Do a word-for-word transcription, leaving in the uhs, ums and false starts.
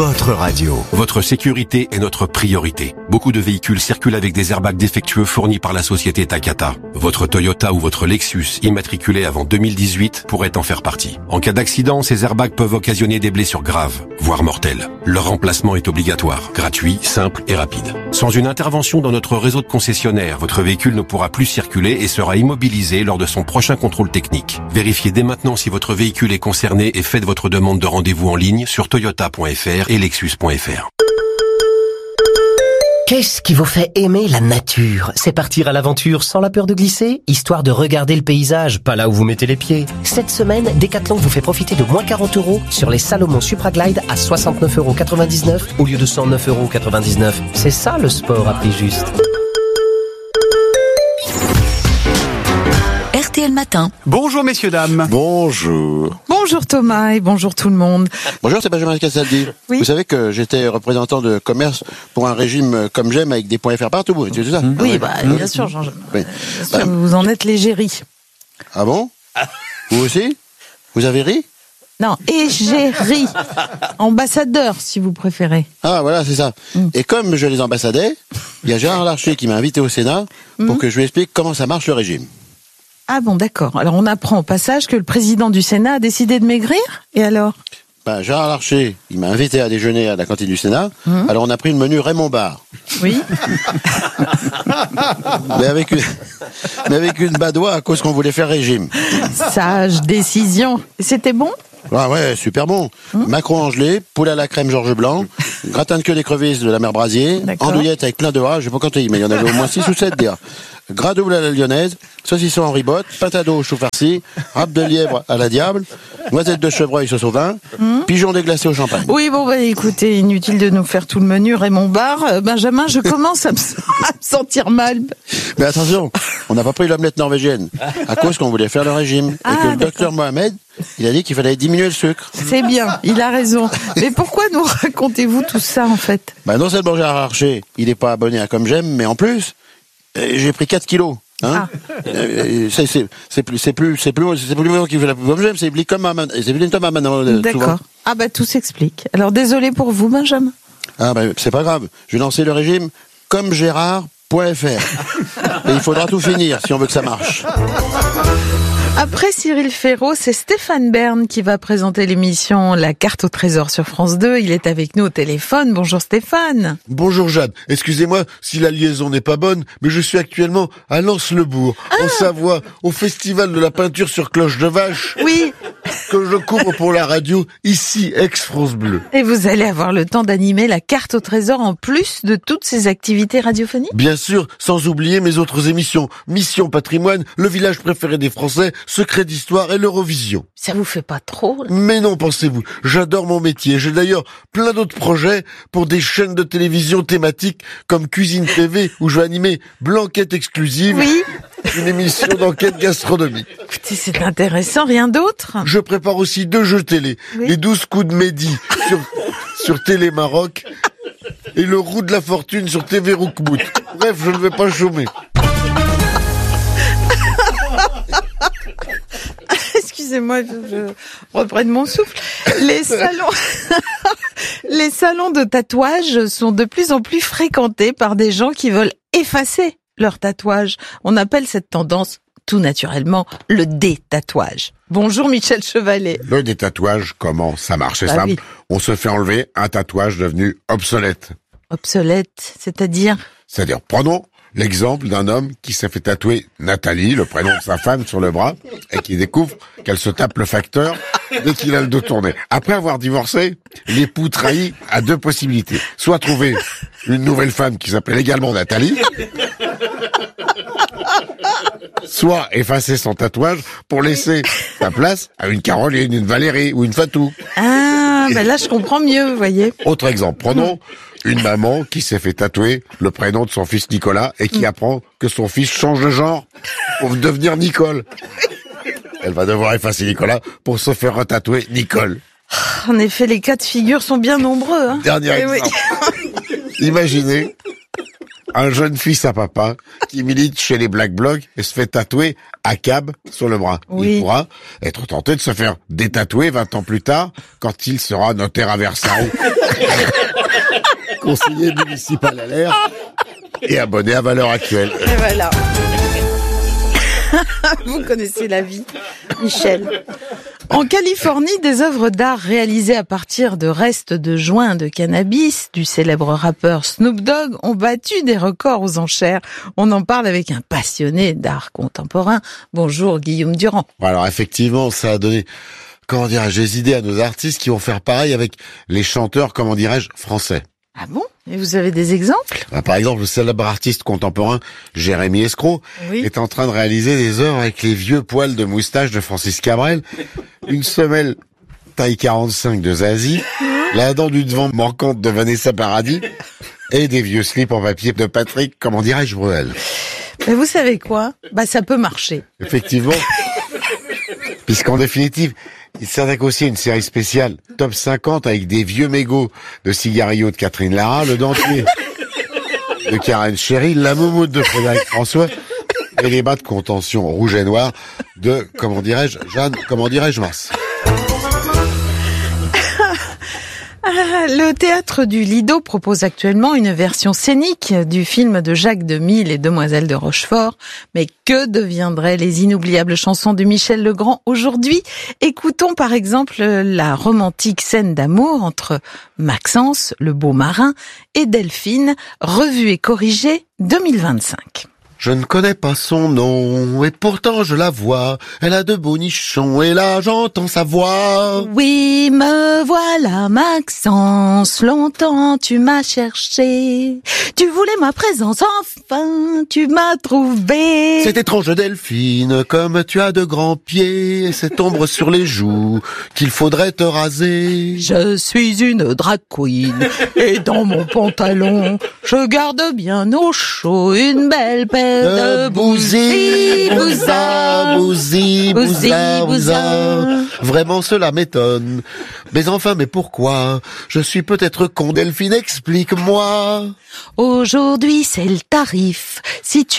votre radio. Votre sécurité est notre priorité. Beaucoup de véhicules circulent avec des airbags défectueux fournis par la société Takata. Votre Toyota ou votre Lexus immatriculé avant deux mille dix-huit pourrait en faire partie. En cas d'accident, ces airbags peuvent occasionner des blessures graves, voire mortelles. Leur remplacement est obligatoire, gratuit, simple et rapide. Sans une intervention dans notre réseau de concessionnaires, votre véhicule ne pourra plus circuler et sera immobilisé lors de son prochain contrôle technique. Vérifiez dès maintenant si votre véhicule est concerné et faites votre demande de rendez-vous en ligne sur toyota point f r et lexus point f r. Qu'est-ce qui vous fait aimer la nature? C'est partir à l'aventure sans la peur de glisser, histoire de regarder le paysage, pas là où vous mettez les pieds. Cette semaine, Decathlon vous fait profiter de moins quarante euros sur les Salomon Supra Glide à soixante-neuf euros quatre-vingt-dix-neuf au lieu de cent neuf euros quatre-vingt-dix-neuf. C'est ça le sport à prix juste. R T L Matin. Bonjour messieurs, dames. Bonjour. Bonjour Thomas et bonjour tout le monde. Bonjour, c'est Benjamin Castaldi. Oui. Vous savez que j'étais représentant de commerce pour un régime comme j'aime avec des points F R partout, c'est tout ça? Oui, bah, bien sûr, Jean. Oui. Bien sûr, vous en êtes l'égérie. Ah bon? Vous aussi? Vous avez ri? Non, égérie. Ambassadeur, si vous préférez. Ah voilà, c'est ça. Mm. Et comme je les ambassadais, il y a Gérard Larcher qui m'a invité au Sénat pour mm. que je lui explique comment ça marche le régime. Ah bon, d'accord. Alors on apprend au passage que le président du Sénat a décidé de maigrir. Et alors? Ben, Gérard Larcher, il m'a invité à déjeuner à la cantine du Sénat. Mmh. Alors on a pris le menu Raymond Barre. Oui. mais, avec une... mais avec une badoie à cause qu'on voulait faire régime. Sage décision. Et c'était bon? Ah ouais, super bon. Mmh. Macron angelé, poule à la crème Georges Blanc, gratin de queue d'écrevisse de la mer Brasier, andouillette avec plein de A, j'ai pas compté, mais il y en avait au moins six ou sept déjà. Gras double à la lyonnaise, saucisson en ribotte, pâte d'eau au chou farci, râpe de lièvre à la diable, noisette de chevreuil sauce au vin, mmh. pigeon déglacé au champagne. Oui, bon, bah écoutez, inutile de nous faire tout le menu Raymond Barre. Euh, Benjamin, je commence à me, à me sentir mal. Mais attention, on n'a pas pris l'omelette norvégienne, à cause qu'on voulait faire le régime. Ah, et que le docteur Mohamed, il a dit qu'il fallait diminuer le sucre. C'est bien, il a raison. Mais pourquoi nous racontez-vous tout ça, en fait? Bah non seulement Gérard Larcher, il n'est pas abonné à Comme J'aime, mais en plus, j'ai pris quatre kilos. Hein ah. c'est, c'est, c'est plus, c'est plus, c'est plus, c'est plus moi qui fait la Comme J'aime, c'est comme ma, c'est plus comme ma maintenant. D'accord. Souvent. Ah bah tout s'explique. Alors désolé pour vous, Benjamin. Ah bah c'est pas grave. Je vais lancer le régime comme Gérard point F R. Et il faudra tout finir si on veut que ça marche. Après Cyril Ferraud, c'est Stéphane Bern qui va présenter l'émission La Carte au Trésor sur France deux. Il est avec nous au téléphone. Bonjour Stéphane. Bonjour Jeanne. Excusez-moi si la liaison n'est pas bonne, mais je suis actuellement à Lens-le-Bourg, ah. en Savoie, au festival de la peinture sur cloche de vache. Oui. Que je couvre pour la radio, ici, ex-France Bleu. Et vous allez avoir le temps d'animer La Carte au Trésor en plus de toutes ces activités radiophoniques? Bien sûr, sans oublier mes autres émissions. Mission Patrimoine, Le village préféré des Français, Secret d'Histoire et l'Eurovision. Ça vous fait pas trop, là? Mais non, pensez-vous. J'adore mon métier. J'ai d'ailleurs plein d'autres projets pour des chaînes de télévision thématiques comme Cuisine T V où je vais animer Blanquette exclusive. Oui. Une émission d'enquête gastronomique. Écoutez, c'est intéressant, rien d'autre? Je prépare aussi deux jeux télé. Oui. Les douze coups de Mehdi sur, sur Télé Maroc et le Roue de la Fortune sur T V Roukmout. Bref, je ne vais pas chômer. Excusez-moi, je, je reprenne mon souffle. Les salons, les salons de tatouage sont de plus en plus fréquentés par des gens qui veulent effacer leur tatouage. On appelle cette tendance, tout naturellement, le détatouage. Bonjour Michel Chevalet. Le détatouage, comment ça marche? C'est bah simple. Oui. On se fait enlever un tatouage devenu obsolète. Obsolète, c'est-à-dire? C'est-à-dire, prenons l'exemple d'un homme qui s'est fait tatouer Nathalie, le prénom de sa femme, sur le bras, et qui découvre qu'elle se tape le facteur dès qu'il a le dos tourné. Après avoir divorcé, l'époux trahi a deux possibilités. Soit trouver une nouvelle femme qui s'appelle également Nathalie, soit effacer son tatouage pour laisser sa place à une Caroline, une Valérie ou une Fatou. Ah, ben là je comprends mieux, vous voyez. Autre exemple, prenons une maman qui s'est fait tatouer le prénom de son fils Nicolas et qui apprend que son fils change de genre pour devenir Nicole. Elle va devoir effacer Nicolas pour se faire retatouer Nicole. En effet, les cas de figure sont bien nombreux. Hein. Dernier exemple. Oui. Imaginez un jeune fils à papa qui milite chez les Black Blocs et se fait tatouer A C A B sur le bras. Oui. Il pourra être tenté de se faire détatouer vingt ans plus tard quand il sera notaire à Versailles, conseiller municipal à l'air et abonné à Valeurs Actuelles. Et voilà. Vous connaissez la vie, Michel. En Californie, des œuvres d'art réalisées à partir de restes de joints de cannabis du célèbre rappeur Snoop Dogg ont battu des records aux enchères. On en parle avec un passionné d'art contemporain. Bonjour Guillaume Durand. Alors effectivement, ça a donné, comment dirais-je, des idées à nos artistes qui vont faire pareil avec les chanteurs, comment dirais-je, français. Ah bon? Et vous avez des exemples? Bah, par exemple, le célèbre artiste contemporain Jérémy Escroc Oui. est en train de réaliser des œuvres avec les vieux poils de moustache de Francis Cabrel, une semelle taille quarante-cinq de Zazie, la dent du devant manquante de Vanessa Paradis et des vieux slips en papier de Patrick, comment dirais-je, Bruel. Mais vous savez quoi? Bah ça peut marcher. Effectivement. Puisqu'en définitive, il s'attaque aussi à une série spéciale Top cinquante avec des vieux mégots de cigarillos de Catherine Lara, le dentier de Karen Cheryl, la moumoute de Frédéric François et les bas de contention rouge et noir de, comment dirais-je, Jeanne, comment dirais-je, Mars. Le théâtre du Lido propose actuellement une version scénique du film de Jacques Demy, Les Demoiselles de Rochefort. Mais que deviendraient les inoubliables chansons de Michel Legrand aujourd'hui? Écoutons par exemple la romantique scène d'amour entre Maxence, le beau marin, et Delphine, revue et corrigée deux mille vingt-cinq. Je ne connais pas son nom, et pourtant je la vois. Elle a de beaux nichons, et là j'entends sa voix. Oui, me voilà, Maxence, longtemps tu m'as cherché. Tu voulais ma présence, enfin, tu m'as trouvé. C'est étrange, Delphine, comme tu as de grands pieds, et cette ombre sur les joues, qu'il faudrait te raser. Je suis une drag queen, et dans mon pantalon, je garde bien au chaud une belle paire de bousi, bousa, bousi, bousa, bousa. Vraiment, cela m'étonne. Mais enfin, mais pourquoi? Je suis peut-être con, Delphine, explique-moi. Aujourd'hui, c'est le tarif. Si tu